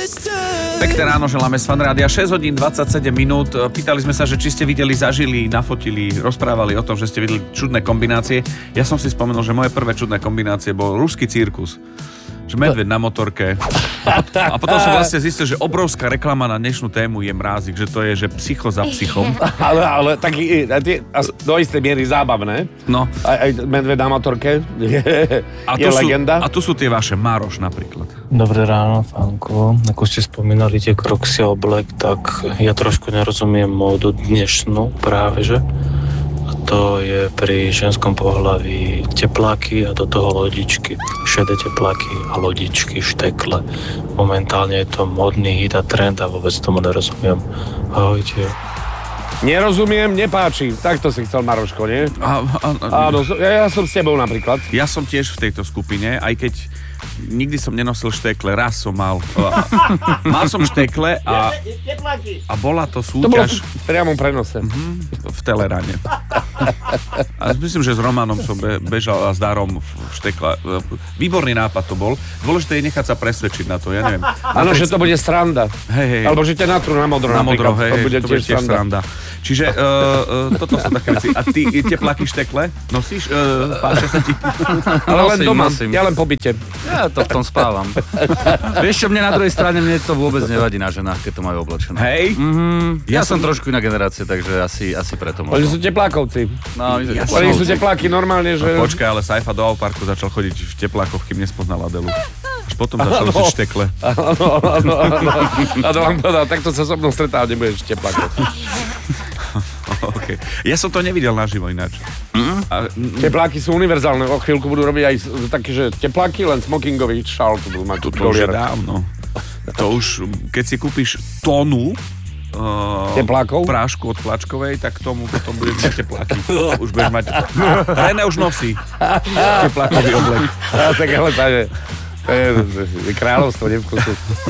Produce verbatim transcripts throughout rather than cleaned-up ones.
Pekné ráno želáme z Fanrádia. šesť hodín dvadsaťsedem minút. Pýtali sme sa, že či ste videli, zažili, nafotili, rozprávali o tom, že ste videli čudné kombinácie. Ja som si spomenul, že moje prvé čudné kombinácie bol ruský cirkus. Že medveď na motorke. A, pot- a potom som vlastne zistil, že obrovská reklama na dnešnú tému je mrázik, že to je, že psycho za psychom. Ale, ale taký, do istej miery zábavné. No. Aj, aj medveď na motorke je, a je sú, legenda. A tu sú tie vaše, Mároš napríklad. Dobré ráno, Fanko. Ako ste spomínali tie Croxy Oblek, tak ja trošku nerozumiem módu dnešnú práve, že? To je pri ženskom pohlaví tepláky a do toho lodičky. Šedé tepláky a lodičky, štekle. Momentálne je to modný hit a trend a vôbec tomu nerozumiem. Ahojte. Nerozumiem, nepáči. Takto si chcel, Maroško, nie? A, a, a, Áno, ja, ja som s tebou napríklad. Ja som tiež v tejto skupine, aj keď nikdy som nenosil štekle, raz som mal. Mal som štekle a, a bola to súťaž. To bolo v priamom prenose. V Teleráne. A myslím, že s Romanom som be, bežal a s Darom v štekle. Výborný nápad to bol. Dôležité je nechať sa presvedčiť na to, ja neviem. Áno, že to bude sranda. Hej, hej. Alebo že ťa natrú na modro. Na modro, hej, to bude to tiež, bude tiež sranda. Čiže uh, uh, toto sú také veci. A ty tepláky štekle nosíš? Uh, páčia sa ti? Ale len Nosím, doma, nosím. ja len po byte. Ja to v tom spávam. Vieš čo, mne na druhej strane, mne to vôbec nevadí na ženách, keď to majú oblečené. Hej? Mhm, ja, Ja ja som som- trošku iná generácia, takže asi, asi preto Oni možno. sú teplákovci. No, my sme Ja Oni som- sú tepláky normálne, že... No, počkaj, ale Saifa do Auparku začal chodiť v teplákoch, kým nespoznal Adelu. Až potom začal nosiť štekle. Áno, áno, áno. A to vám povedal, takto sa so mnou stretávať nebudeš teplákov. Okay. Ja som to nevidel naživo ináč. Mm? A, mm, Tepláky sú univerzálne, o chvíľku budú robiť aj také, že tepláky, len smokingový šál tu budú mať. to, to už je dávno. To už, keď si kúpiš tónu uh, Teplákov? prášku od Plačkovej, tak tomu potom budeš mať tepláky. Už budeš mať... René už nosí teplákový oblek. A tak ale to je, to je, je kráľovstvo nevkusu.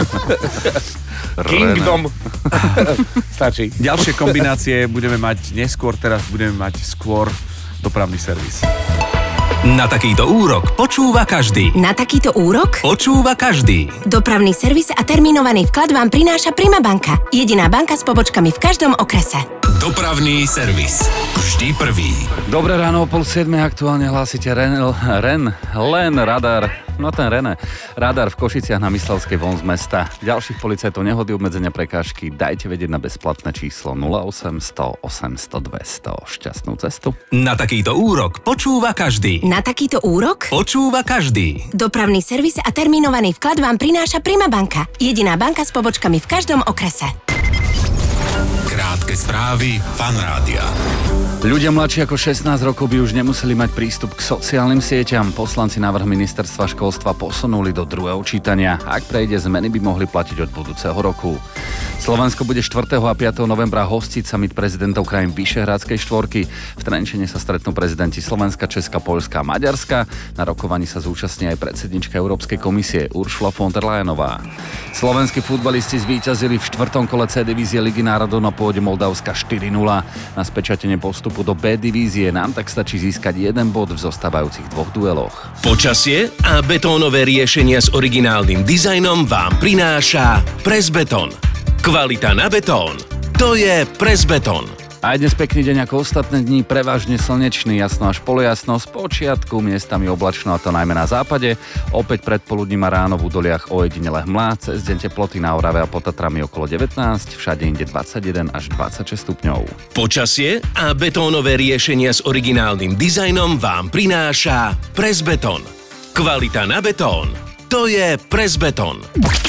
Kingdom. Stačí. Ďalšie kombinácie budeme mať neskôr, teraz budeme mať skôr dopravný servis. Na takýto úrok počúva každý. Na takýto úrok? Počúva každý. Dopravný servis a termínovaný vklad vám prináša Prima banka. Jediná banka s pobočkami v každom okrese. Dopravný servis. Vždy prvý. Dobré ráno, o pol siedmej aktuálne hlásite Ren, Ren, len radar, no ten René, radar v Košiciach na Myslavskej von z mesta. Ďalších policajtov nehody, obmedzenia, prekážky dajte vedieť na bezplatné číslo nula osem sto osemsto dvesto. Šťastnú cestu. Na takýto úrok počúva každý. Na takýto úrok? Počúva každý. Dopravný servis a termínovaný vklad vám prináša Prima banka. Jediná banka s pobočkami v každom okrese. Krátke správy Fanrádia. Ľudia mladší ako šestnásť rokov by už nemuseli mať prístup k sociálnym sieťam. Poslanci návrh ministerstva školstva posunuli do druhého čítania. Ak prejde, zmeny by mohli platiť od budúceho roku. Slovensko bude štvrtého a piateho novembra hostiť summit prezidentov krajín Vyšehradskej štvorky. V Trenčine sa stretnú prezidenti Slovenska, Česka, Poľska a Maďarska. Na rokovaní sa zúčastní aj predsednička Európskej komisie Ursula von der Leyenová. Slovenskí futbalisti zvíťazili v štvrtom kole C divízie Ligy národov na pôde Moldavska štyri nula. Na spečatenie postupu do B divízie nám tak stačí získať jeden bod v zostávajúcich dvoch dueloch. Počasie a betónové riešenia s originálnym dizajnom vám prináša Presbeton. Kvalita na betón. To je Presbeton. Aj dnes pekný deň ako ostatné dni, prevažne slnečný, jasno až polojasno, z počiatku miestami oblačno, a to najmä na západe. Opäť predpoludním a ráno v údoliach ojedinele hmla, cez deň teploty na Orave a pod Tatrami okolo devätnásť, všade inde dvadsaťjeden až dvadsaťšesť stupňov. Počasie a betónové riešenia s originálnym dizajnom vám prináša Presbeton. Kvalita na betón. To je Presbeton.